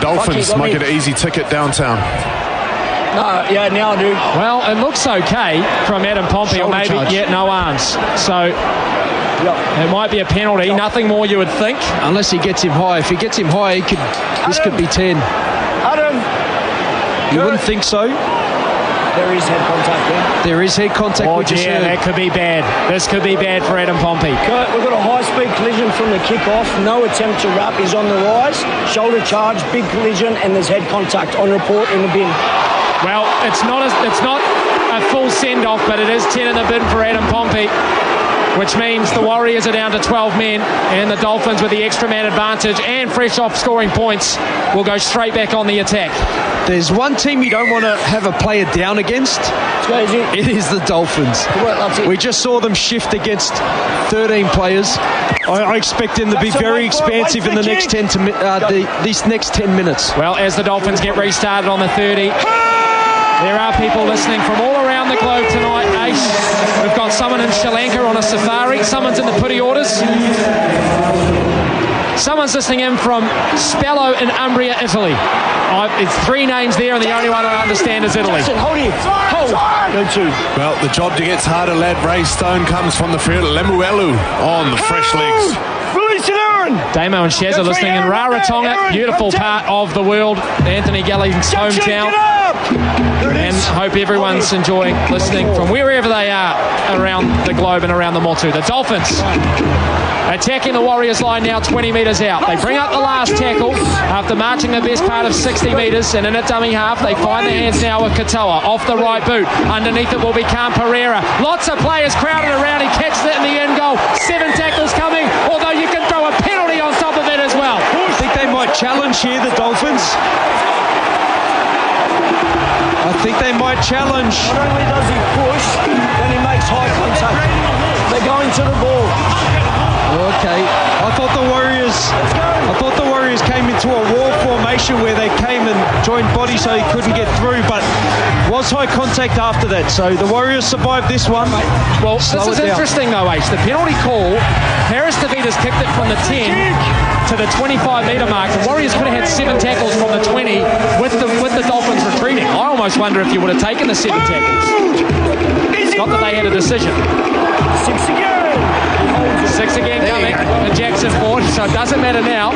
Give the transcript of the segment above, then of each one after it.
Dolphins might get an easy ticket downtown. No, yeah, now I do. Well, it looks okay from Adam Pompey, or maybe no arms. So it might be a penalty. Nothing more, you would think, unless he gets him high. If he gets him high, this could be 10. Adam, you wouldn't think so. There is head contact there. There is head contact. Oh dear, that could be bad. This could be bad for Adam Pompey. Kurt, we've got a high-speed collision from the kick-off. No attempt to wrap. He's on the rise. Shoulder charge, big collision, and there's head contact on report in the bin. Well, it's not a full send-off, but it is 10 in the bin for Adam Pompey, which means the Warriors are down to 12 men, and the Dolphins, with the extra man advantage and fresh off scoring points, will go straight back on the attack. There's one team you don't want to have a player down against. It is the Dolphins. We just saw them shift against 13 players. I expect them to be very expansive in the next 10 these next 10 minutes. Well, as the Dolphins get restarted on the 30, there are people listening from all around the globe tonight, Ace. We've got someone in Sri Lanka on a safari. Someone's in the Putty Orders. Someone's listening in from Spello in Umbria, Italy. It's 3 names there, and the only one I understand is Italy. Hold here. Hold. Go to. Well, the job gets harder, lad. Ray Stone comes from the field. Lemuelu on the fresh legs. Damo and Shaz are listening in Rarotonga, beautiful part of the world, Anthony Galling's hometown. And hope everyone's enjoying listening from wherever they are around the globe and around the Motu. The Dolphins attacking the Warriors line now 20 metres out. They bring up the last tackle after marching the best part of 60 metres, and in a dummy half they find their hands now with Katoa off the right boot. Underneath it will be Cam Pereira. Lots of players crowded around. He catches it in the end goal. 7 tackles coming, although you can throw a penalty on top of it as well. I think they might challenge here, the Dolphins. I think they might challenge. Not only does he push, then he makes high contact. They're going to the ball. Okay. I thought the Warriors came into a wall formation where they came and joined body so he couldn't get through, but was high contact after that. So the Warriors survived this one. Well, this is interesting though, Ace. The penalty call, Harris Davidas kicked it from the 10 to the 25-metre mark. The Warriors could have had 7 tackles from the 20 with the Dolphins retreating. I almost wonder if you would have taken the 7 tackles. Not that they had a decision. 6 again. 6 again coming to Jackson Ford, so it doesn't matter now.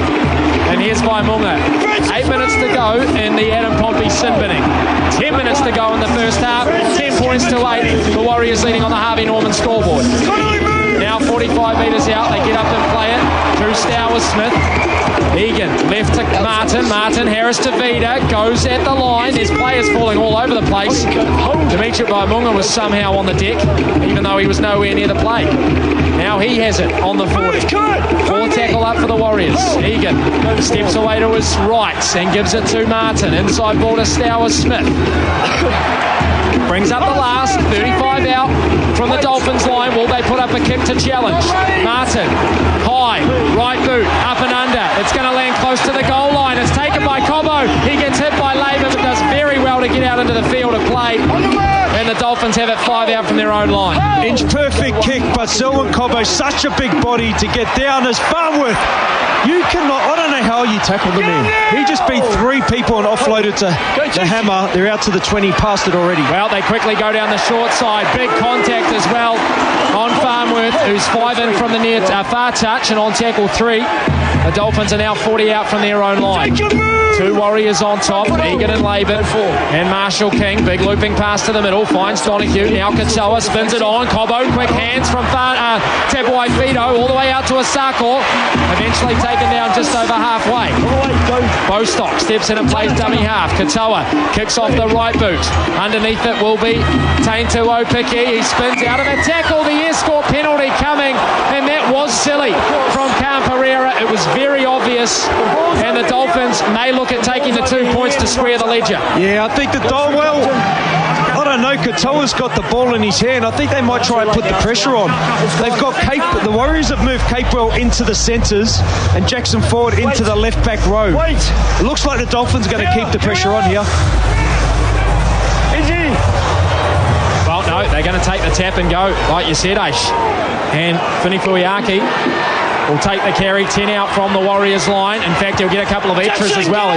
And here's Vaimunga. 8 minutes to go in the Adam Pompey sin binning. 10 minutes to go in the first half. 10 points to 8. The Warriors leading on the Harvey Norman scoreboard. Now 45 metres out, they get up and play it. Drew Stowers Smith. Egan left to Martin Harris to Vida, goes at the line. There's players falling all over the place. Dimitri Vaimunga was somehow on the deck, even though he was nowhere near the play. Now he has it on the 40. 4 tackle up for the Warriors. Egan steps away to his right and gives it to Martin. Inside ball to Stowers Smith. Brings up the last, 35 out from the Dolphins line. Will they put up a kick to challenge? Martin, high, right boot, up and under. It's going to land close to the goal line. It's taken by Cobbo. He gets hit by Labour, but does very well to get out into the field of play. And the Dolphins have it 5 out from their own line. Inch perfect kick, but Selwyn Cobbo, such a big body to get down as Farnworth. You cannot, I don't know how you tackle the man. He just beat 3 people and offloaded to the hammer. They're out to the 20, past it already. Well, they quickly go down the short side. Big contact as well on Farnworth, who's 5 in from the near far touch, and on tackle 3. The Dolphins are now 40 out from their own line. 2 Warriors on top, Egan and Laban and Marshall King. Big looping pass to the middle, finds Donahue. Now Katoa spins it on. Cobbo, quick hands from Tabuai Fido all the way out to Asako. Eventually taken down just over halfway. Bostock steps in and plays dummy half. Katoa kicks off the right boot. Underneath it will be Taintu Opiki. He spins out of a tackle. The escort penalty coming, and that was silly from Cam Pereira. It was very obvious, and the Dolphins may look at taking the 2 points to square the ledger. Yeah, I think I don't know, Katoa's got the ball in his hand. I think they might try and put the pressure on. They've got the Warriors have moved Capewell into the centres and Jackson Ford into the left back row. It looks like the Dolphins are going to keep the pressure on here. Well, no, they're going to take the tap and go, like you said, Aish. And Fini Fuiaki will take the carry, 10 out from the Warriors line. In fact, he'll get a couple of extras as well.